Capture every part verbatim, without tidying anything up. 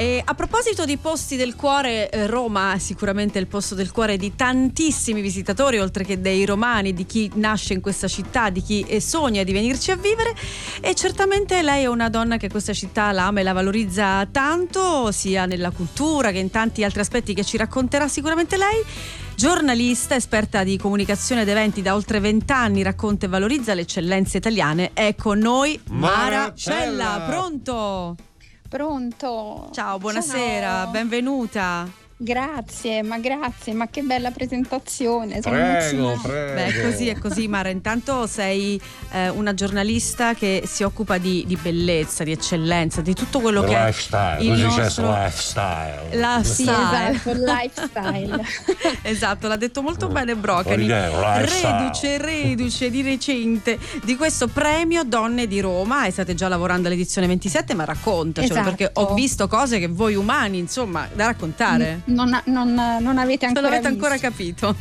E a proposito di posti del cuore, eh, Roma è sicuramente il posto del cuore di tantissimi visitatori, oltre che dei romani, di chi nasce in questa città, di chi eh, sogna di venirci a vivere, e certamente lei è una donna che questa città la ama e la valorizza tanto, sia nella cultura che in tanti altri aspetti che ci racconterà sicuramente lei. Giornalista, esperta di comunicazione ed eventi da oltre vent'anni, racconta e valorizza le eccellenze italiane. È con noi Mara Cella. Pronto? Pronto. Ciao, buonasera, Ciao. Benvenuta. Grazie, ma grazie, ma che bella presentazione. Sono prego, prego. Beh, è così, è così, Mara. Intanto sei eh, una giornalista che si occupa di, di bellezza, di eccellenza, di tutto quello che lifestyle, è il così nostro lifestyle. lifestyle. Sì, esatto, lifestyle. Esatto, l'ha detto molto bene Brocani. Yeah, reduce, reduce di recente di questo premio Donne di Roma, e state già lavorando all'edizione ventisette, ma raccontacelo, Esatto. perché ho visto cose che voi umani, insomma, da raccontare. Non, non, non avete Non ancora l'avete visto. ancora capito.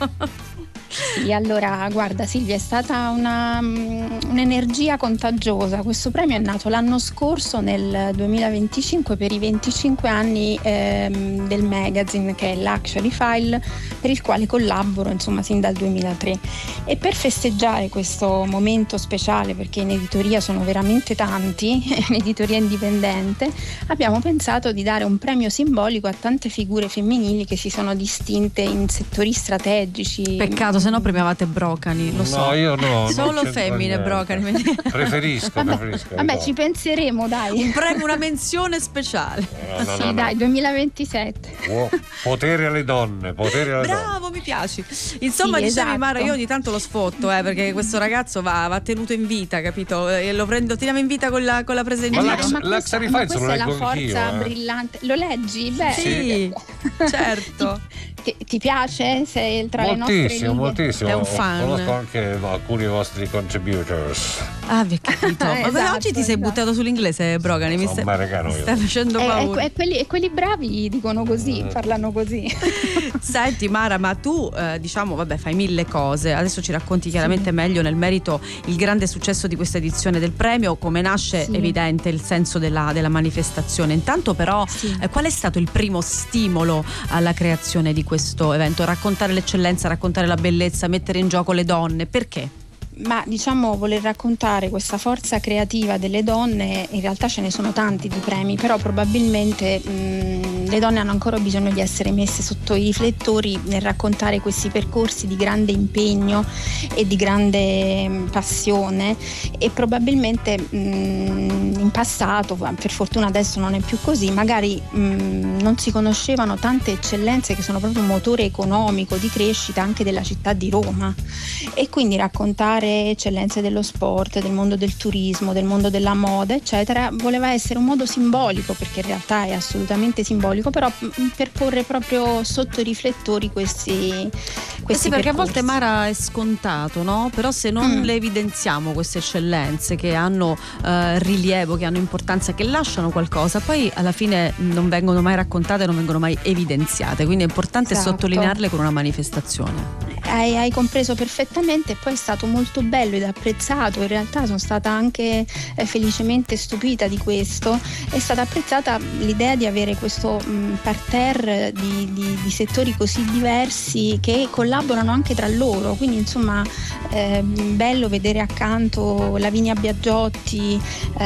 Sì, allora guarda Silvia, è stata una, un'energia contagiosa. Questo premio è nato l'anno scorso, nel duemilaventicinque, per i venticinque anni ehm, del magazine, che è Luxury File, per il quale collaboro insomma sin dal duemilatré, e per festeggiare questo momento speciale, perché in editoria sono veramente tanti, in editoria indipendente, abbiamo pensato di dare un premio simbolico a tante figure femminili che si sono distinte in settori strategici. Peccato, se no premiavate Brocani, lo so. No, io no. Solo non femmine niente. Brocani. Preferisco, Vabbè, preferisco. vabbè no. ci penseremo, dai. Un premio, una menzione speciale. No, no, Sì, no, dai, no. duemilaventisette. Uo- Potere alle donne, potere alle donne. Bravo, mi piaci. Insomma, Sì, dicevi esatto. Mara, io ogni tanto lo sfotto, eh, perché questo ragazzo va, va tenuto in vita, capito? E lo prendo, tiriamo in vita con la, con la presa in Ma giro. Lux- ma questa, Luxury ma Files questa lo è la leggo forza anch'io, eh. brillante. Lo leggi? Beh, Sì, certo. Ti, ti piace? Sei tra le nostre Moltissimo, righe? moltissimo. È un fan. Conosco anche alcuni vostri contributors. Ah, vi ho capito. Ma Esatto, oggi ti sei esatto. buttato sull'inglese, Brocani. Mi Sono stai, americano mi io. stai facendo E, paura. e- e quelli, e quelli bravi dicono così, parlano così. Senti Mara, ma tu eh, diciamo vabbè fai mille cose, adesso ci racconti chiaramente meglio nel merito il grande successo di questa edizione del premio, come nasce, Sì. evidente il senso della, della manifestazione. Intanto però Sì. eh, qual è stato il primo stimolo alla creazione di questo evento? Raccontare l'eccellenza, raccontare la bellezza, mettere in gioco le donne, perché? Ma diciamo, voler raccontare questa forza creativa delle donne, in realtà ce ne sono tanti di premi, però probabilmente mh, le donne hanno ancora bisogno di essere messe sotto i riflettori nel raccontare questi percorsi di grande impegno e di grande mh, passione, e probabilmente mh, in passato, per fortuna adesso non è più così, magari mh, non si conoscevano tante eccellenze che sono proprio un motore economico di crescita anche della città di Roma, e quindi raccontare eccellenze dello sport, del mondo del turismo, del mondo della moda, eccetera, voleva essere un modo simbolico, perché in realtà è assolutamente simbolico, però per porre proprio sotto i riflettori questi questi Eh sì, perché a percorsi. volte Mara è scontato, no? Però se non Mm. le evidenziamo queste eccellenze che hanno eh, rilievo, che hanno importanza, che lasciano qualcosa, poi alla fine non vengono mai raccontate, non vengono mai evidenziate, quindi è importante Esatto. sottolinearle con una manifestazione. Hai, hai compreso perfettamente, e poi è stato molto bello ed apprezzato. In realtà sono stata anche eh, felicemente stupita di questo. È stata apprezzata l'idea di avere questo mh, parterre di, di, di settori così diversi che collaborano anche tra loro, quindi insomma eh, bello vedere accanto Lavinia Biagiotti eh,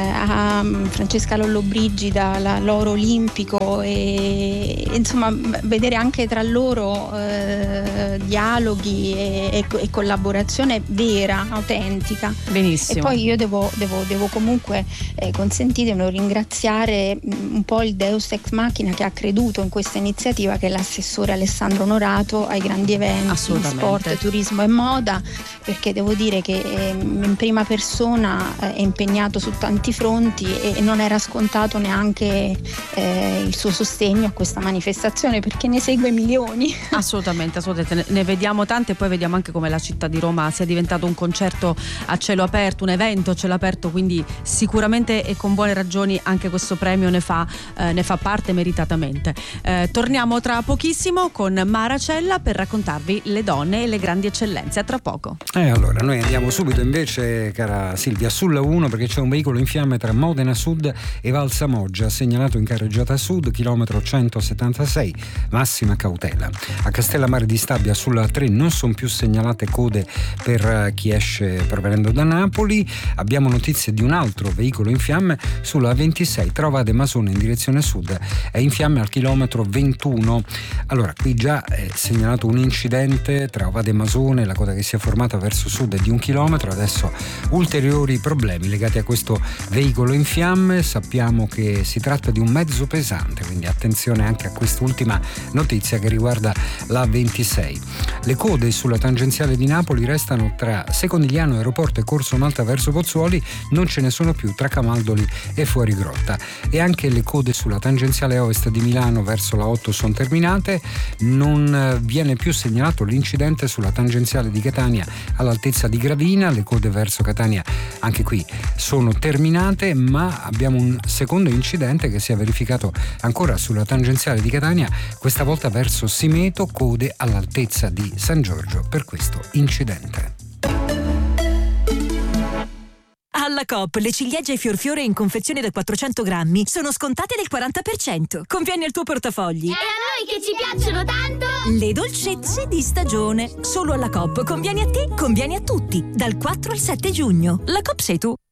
a Francesca Lollobrigida, la, l'oro olimpico, e, e insomma vedere anche tra loro eh, dialoghi e, e, e collaborazione vera, autentica. Benissimo. E poi io devo, devo, devo comunque eh, consentitemelo ringraziare mh, un po' il Deus Ex Machina che ha creduto in questa iniziativa, che è l'assessore Alessandro Onorato ai grandi eventi, Assolutamente. sport, turismo e moda, perché devo dire che eh, in prima persona eh, è impegnato su tanti fronti, e, e non era scontato neanche eh, il suo sostegno a questa manifestazione, perché ne segue milioni. Assolutamente, assolutamente, ne vediamo tante, e poi vediamo anche come la città di Roma sia diventato un concerto a cielo aperto, un evento a cielo aperto, quindi sicuramente e con buone ragioni anche questo premio ne fa, eh, ne fa parte meritatamente. Eh, torniamo tra pochissimo con Maracella per raccontarvi le donne e le grandi eccellenze. A tra poco. E eh, allora noi andiamo subito invece, cara Silvia, sulla uno, perché c'è un veicolo in fiamme tra Modena Sud e Valsamoggia, segnalato in carreggiata sud, chilometro centosettantasei, massima cautela. A Castellammare di Stabia sulla tre non sono più segnalate code per chi esce provenendo da Napoli. Abbiamo notizie di un altro veicolo in fiamme sulla ventisei, tra Vade Masone in direzione sud, è in fiamme al chilometro ventuno. Allora, qui già è segnalato un incidente tra Vade Masone, la coda che si è formata verso sud è di un chilometro, adesso ulteriori problemi legati a questo veicolo in fiamme. Sappiamo che si tratta di un mezzo pesante, quindi attenzione anche a quest'ultima notizia che riguarda la ventisei. Le code sulla tangenziale di Napoli restano tra Secondigliano Aeroporto e Corso Malta verso Pozzuoli, non ce ne sono più tra Camaldoli e Fuorigrotta, e anche le code sulla tangenziale ovest di Milano verso la otto sono terminate. Non viene più segnalato l'incidente sulla tangenziale di Catania all'altezza di Gravina, le code verso Catania anche qui sono terminate, ma abbiamo un secondo incidente che si è verificato ancora sulla tangenziale di Catania, questa volta verso Simeto, code all'altezza di San Giorgio per questo incidente. Alla Coop le ciliegie Fiorfiore in confezione da quattrocento grammi sono scontate del quaranta per cento. Conviene al tuo portafogli. E a noi che ci piacciono tanto! Le dolcezze di stagione. Solo alla Coop. Conviene a te, conviene a tutti. Dal quattro al sette giugno. La Coop sei tu.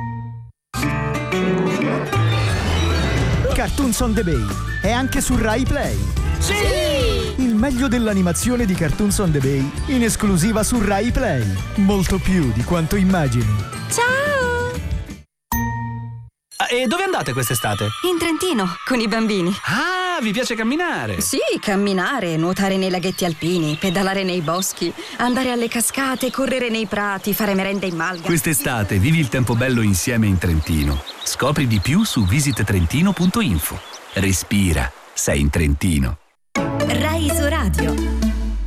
Cartoons on the Bay è anche su Rai Play. Sì! Il meglio dell'animazione di Cartoons on the Bay in esclusiva su Rai Play. Molto più di quanto immagini. Ciao! E dove andate quest'estate? In Trentino, con i bambini. Ah, vi piace camminare? Sì, camminare, nuotare nei laghetti alpini, pedalare nei boschi, andare alle cascate, correre nei prati, fare merenda in malga. Quest'estate vivi il tempo bello insieme in Trentino. Scopri di più su visit trentino punto info. Respira, sei in Trentino. Rai